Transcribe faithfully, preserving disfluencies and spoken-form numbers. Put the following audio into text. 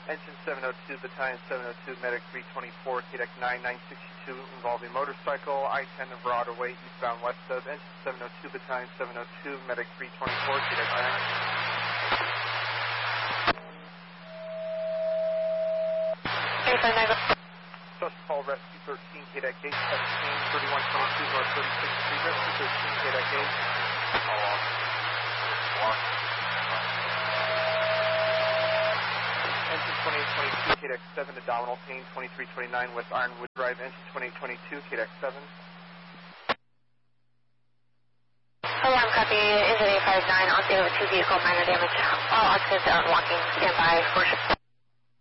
Engine seven oh two, Battalion seven oh two, Medic three twenty-four, K D E C nine nine sixty-two, involving motorcycle, I ten of Broadway, eastbound west of, Engine seven oh two, Battalion seven oh two, Medic three twenty-four, K D E C nine. Sus Paul, Rescue thirteen, K D E C eight, seventeen, thirty-one twenty-two, North thirty-sixth Street, Rescue thirteen, K D E C eight. Engine twenty-eight twenty-two, K D E C seven, abdominal pain, twenty-three twenty-nine, West Ironwood Drive, engine twenty-eight twenty-two, K D E C seven. Alarm copy, engine eight five nine, on scene of a two vehicle, minor damage. All occupants are unlocking, stand by for